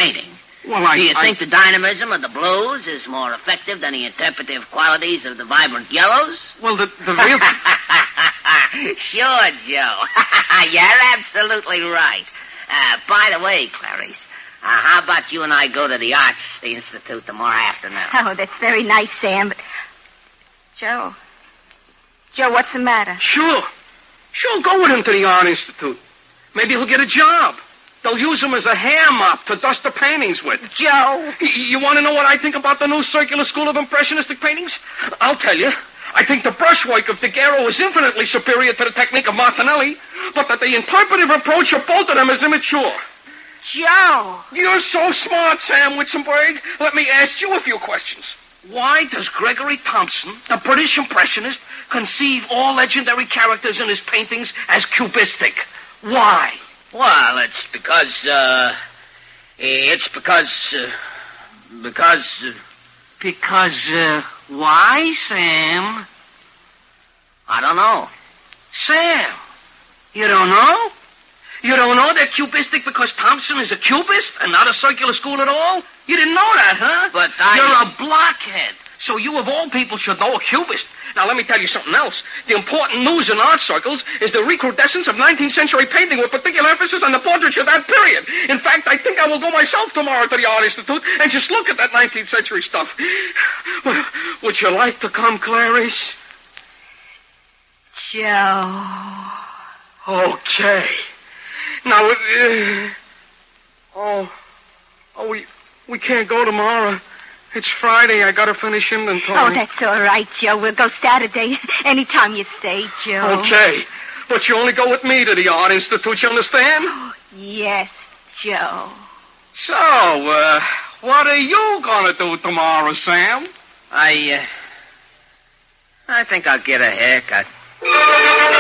painting. Well, Do you think the dynamism of the blues is more effective than the interpretive qualities of the vibrant yellows? Well, the real... Sure, Joe. You're absolutely right. By the way, Clarice, how about you and I go to the Arts Institute tomorrow afternoon? Oh, that's very nice, Sam, but... Joe, what's the matter? Sure, go with him to the Art Institute. Maybe he'll get a job. They'll use him as a hair mop to dust the paintings with. Joe! You want to know what I think about the new circular school of impressionistic paintings? I'll tell you. I think the brushwork of Daguerre is infinitely superior to the technique of Martinelli, but that the interpretive approach of both of them is immature. Joe! You're so smart, Sam Witzenberg. Let me ask you a few questions. Why does Gregory Thompson, the British impressionist, conceive all legendary characters in his paintings as cubistic? Why? Well, it's because why, Sam? I don't know. Sam, you don't know? You don't know they're cubistic because Thompson is a cubist and not a circular school at all? You didn't know that, huh? But You're a blockhead. So you, of all people, should know a cubist. Now, let me tell you something else. The important news in art circles is the recrudescence of 19th century painting with particular emphasis on the portraiture of that period. In fact, I think I will go myself tomorrow to the Art Institute and just look at that 19th century stuff. Would you like to come, Clarice? Joe. Okay. Now, we can't go tomorrow. It's Friday. I gotta finish inventory. Oh, that's all right, Joe. We'll go Saturday. Anytime you say, Joe. Okay. But you only go with me to the Art Institute, you understand? Oh, yes, Joe. So, what are you gonna do tomorrow, Sam? I think I'll get a haircut.